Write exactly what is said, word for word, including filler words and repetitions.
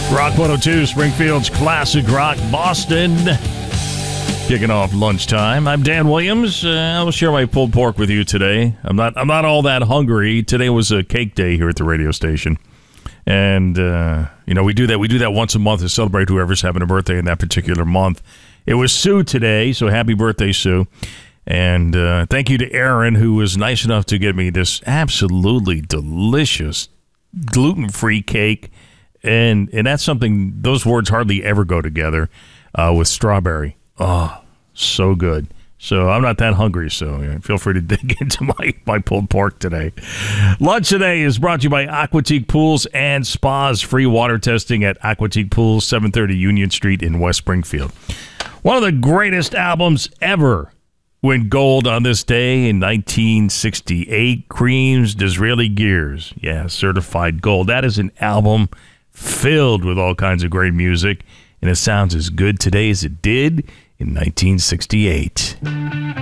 Rock one oh two, Springfield's classic rock, Boston. Kicking off lunchtime. I'm Dan Williams. Uh, I'll share my pulled pork with you today. I'm not. I'm not all that hungry. Today was a cake day here at the radio station, and uh, you know we do that. We do that once a month to celebrate whoever's having a birthday in that particular month. It was Sue today, so happy birthday, Sue! And uh, thank you to Aaron, who was nice enough to get me this absolutely delicious gluten-free cake. And and that's something, those words hardly ever go together uh, with strawberry. Oh, so good. So I'm not that hungry, so yeah, feel free to dig into my, my pulled pork today. Lunch today is brought to you by Aquatique Pools and Spas. Free water testing at Aquatique Pools, seven thirty Union Street in West Springfield. One of the greatest albums ever went gold on this day in nineteen sixty-eight. Cream's Disraeli Gears. Yeah, certified gold. That is an album filled with all kinds of great music, and it sounds as good today as it did in nineteen sixty-eight.